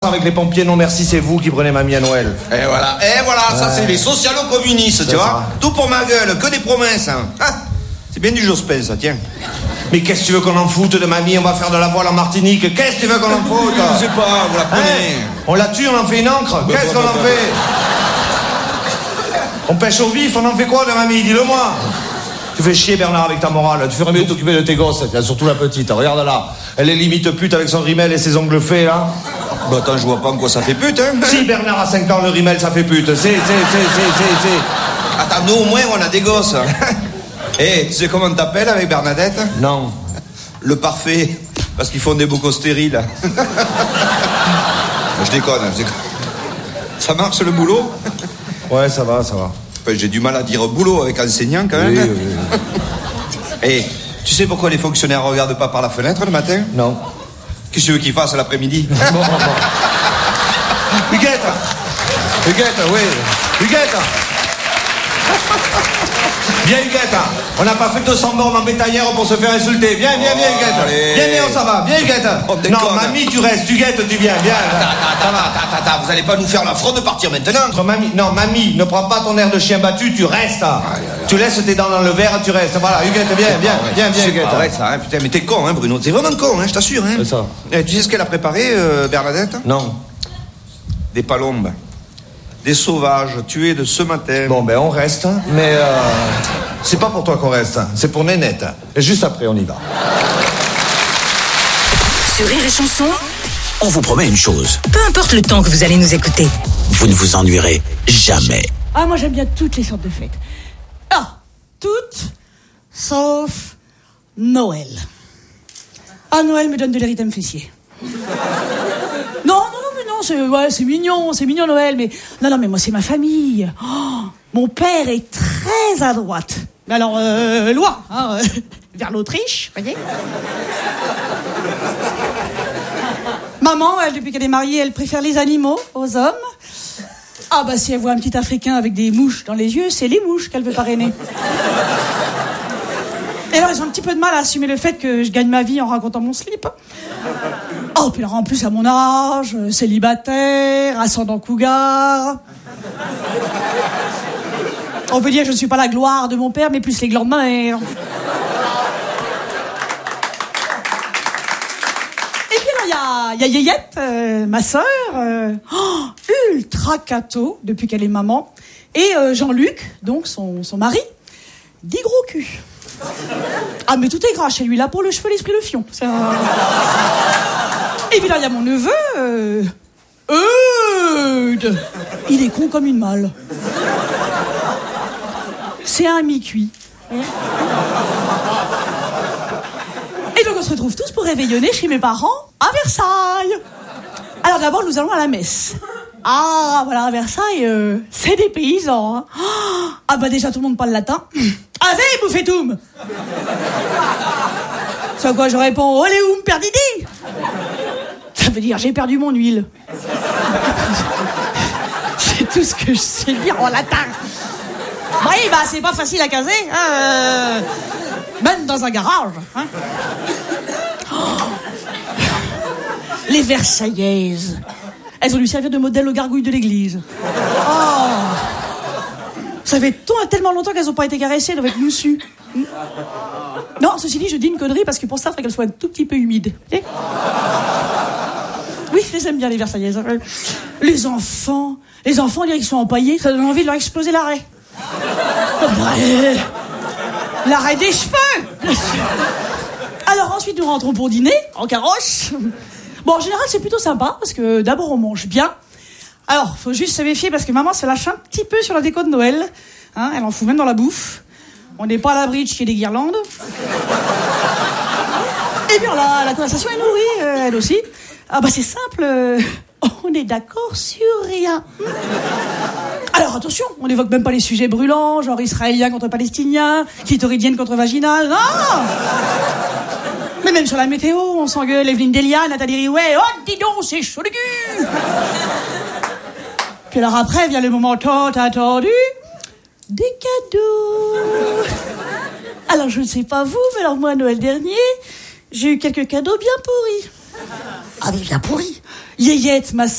avec les pompiers, non merci, c'est vous qui prenez mamie à Noël. Et voilà, ça c'est les socialo-communistes, tu vois. Tout pour ma gueule, que des promesses. Hein. Ah, c'est bien du Jospin, ça, tiens. Mais qu'est-ce que tu veux qu'on en foute de mamie? On va faire de la voile en Martinique. Qu'est-ce que tu veux qu'on en foute? Je sais pas, vous la prenez. On la tue, on en fait une encre. Qu'est-ce qu'on en fait? On pêche au vif, on en fait quoi de mamie? Dis-le-moi. Tu fais chier Bernard avec ta morale. Tu ferais mieux de t'occuper de tes gosses, surtout la petite. Regarde là. Elle est limite pute avec son rimel et ses ongles faits là. Bah attends, je vois pas en quoi ça fait pute, hein. Si Bernard a 5 ans, le rimel ça fait pute. C'est. Attends, nous au moins on a des gosses. Eh, tu sais comment on t'appelle avec Bernadette? Non. Le parfait. Parce qu'ils font des bocaux stériles. Je déconne. Ça marche le boulot? Ouais, ça va. Enfin, j'ai du mal à dire boulot avec enseignant quand même. Oui. Eh, tu sais pourquoi les fonctionnaires regardent pas par la fenêtre le matin? Non. Qu'est-ce que tu veux qu'ils fassent l'après-midi? Bon. Huguette, oui. Huguette. Viens Huguette, on n'a pas fait 200 bornes en bétaillère pour se faire insulter. Viens Huguette. Allez. Viens, ça va. Viens Huguette. Non, mamie, tu restes. Huguette, tu viens. Attends, vous allez pas nous faire la fraude de partir maintenant? Mamie, ne prends pas ton air de chien battu, tu restes. Tu laisses tes dents dans le verre, tu restes. Voilà, Huguette, viens, Huguette. Arrête ça, hein, putain, mais t'es con, hein, Bruno. T'es vraiment con, hein, je t'assure, hein. C'est ça. Eh, tu sais ce qu'elle a préparé, Bernadette? Non. Des palombes. Des sauvages tués de ce matin. Bon, ben on reste, mais c'est pas pour toi qu'on reste, c'est pour Nénette. Et juste après, on y va. Sur Rire et Chanson, on vous promet une chose. peu importe le temps que vous allez nous écouter. Vous ne vous ennuierez jamais. Ah, moi j'aime bien toutes les sortes de fêtes. Ah, toutes, sauf Noël. Ah, Noël me donne de l'érythème fessier. Non, c'est mignon Noël, mais... Non, mais moi c'est ma famille. Oh, mon père est très à droite. Mais alors, loin, hein, vers l'Autriche, voyez. Maman, elle, depuis qu'elle est mariée, elle préfère les animaux aux hommes. Ah bah si elle voit un petit Africain avec des mouches dans les yeux, c'est les mouches qu'elle veut parrainer. Et alors, ils ont un petit peu de mal à assumer le fait que je gagne ma vie en racontant mon slip. Oh, puis alors, en plus, à mon âge, célibataire, ascendant cougar. On peut dire que je ne suis pas la gloire de mon père, mais plus les glands de ma mère. Et puis alors, il y a Yéyette, ma sœur, ultra cato depuis qu'elle est maman. Et Jean-Luc, donc son mari, dit gros cul. Ah, mais tout est gras chez lui, là, pour le cheveu, l'esprit, le fion. Et puis là, il y a mon neveu, Eudes. Il est con comme une malle. C'est un mi-cuit. Et donc, on se retrouve tous pour réveillonner chez mes parents à Versailles. Alors, d'abord, nous allons à la messe. Ah, voilà, à Versailles, c'est des paysans. Hein. Ah, bah déjà, tout le monde parle latin. Ave buffetum. C'est à quoi je réponds, oleum perdidi. Ça veut dire, j'ai perdu mon huile. C'est tout ce que je sais dire en latin. Oui, bah, c'est pas facile à caser. Hein, même dans un garage. Hein. Les Versaillaises. Elles ont dû servir de modèle aux gargouilles de l'église. Oh. Ça fait tellement longtemps qu'elles n'ont pas été caressées, elles doivent être moussues. Non, ceci dit, je dis une connerie parce que pour ça, il faudrait qu'elles soient un tout petit peu humides. Oui, je les aime bien, les Versaillaises. Les enfants, on dirait qu'ils sont empaillés, ça donne envie de leur exploser l'arrêt. L'arrêt des cheveux. Alors ensuite, nous rentrons pour dîner, en carrosse. Bon, en général, c'est plutôt sympa, parce que d'abord, on mange bien. Alors, faut juste se méfier, parce que maman se lâche un petit peu sur la déco de Noël. Hein, elle en fout même dans la bouffe. On n'est pas à l'abri de chier des guirlandes. Et bien, la conversation est nourrie, elle aussi. Ah bah, c'est simple, on est d'accord sur rien. Alors, attention, on n'évoque même pas les sujets brûlants, genre israélien contre palestinien, clitoridienne contre vaginale, non. Mais même sur la météo, on s'engueule Evelyne Delia, Nathalie Riouet. Oh, dis donc, c'est chaud le cul. Puis alors après, vient le moment tant attendu des cadeaux. Alors, je ne sais pas vous, mais alors moi, Noël dernier, j'ai eu quelques cadeaux bien pourris. Ah, mais bien pourris. Yéyette, ma